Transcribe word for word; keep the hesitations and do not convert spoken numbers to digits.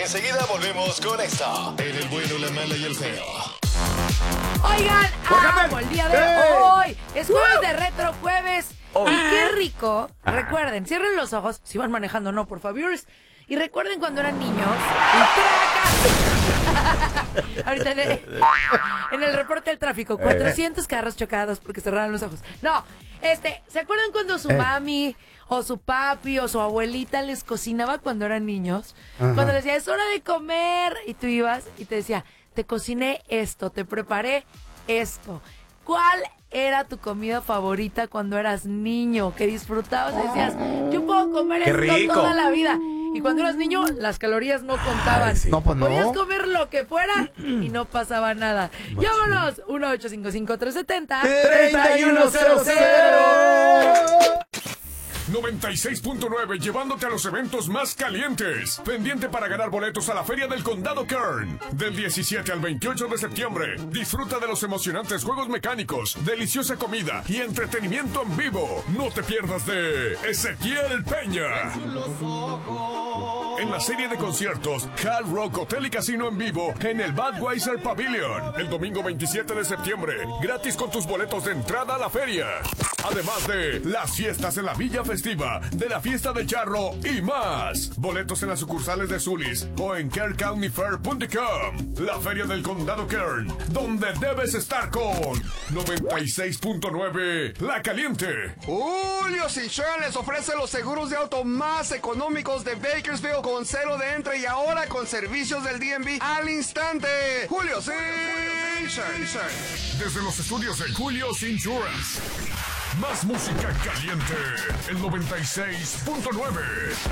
Enseguida volvemos con esto. En el bueno, la mala y el feo. Oigan, amo el día de hoy. Es jueves de Retro Jueves. Oh. Y qué rico. Recuerden, cierren los ojos. Si van manejando, no, por favor. Y recuerden cuando eran niños. Ahorita en el, en el reporte del tráfico, cuatrocientos carros chocados porque cerraron los ojos. No, este, ¿se acuerdan cuando su mami o su papi o su abuelita les cocinaba cuando eran niños? Ajá. Cuando les decía, es hora de comer. Y tú ibas y te decía, te cociné esto, te preparé esto. ¿Cuál era tu comida favorita cuando eras niño? Que disfrutabas y decías, yo puedo comer ¡Qué esto rico! Toda la vida. Y cuando eras niño, las calorías no contaban. Ay, sí. No, pues no. Podías comer lo que fuera y no pasaba nada. Machín. Llámanos, uno ocho cinco cinco, tres siete cero, tres uno cero cero. noventa y seis punto nueve, llevándote a los eventos más calientes. Pendiente para ganar boletos a la Feria del Condado Kern. Del diecisiete al veintiocho de septiembre. Disfruta de los emocionantes juegos mecánicos, deliciosa comida y entretenimiento en vivo. No te pierdas de Ezequiel Peña. En la serie de conciertos Hard Rock Hotel y Casino en vivo en el Budweiser Pavilion. El domingo veintisiete de septiembre. Gratis con tus boletos de entrada a la feria. Además de las fiestas en la Villa Festiva, de la Fiesta del Charro y más. Boletos en las sucursales de Zulis o en kern county fair punto com. La Feria del Condado Kern, donde debes estar con noventa y seis punto nueve La Caliente. Julio Insurance les ofrece los seguros de auto más económicos de Bakersfield con cero de entre y ahora con servicios del D M V al instante. Julio Insurance. Desde los estudios de Julio Insurance. Más música caliente. El noventa y seis punto nueve.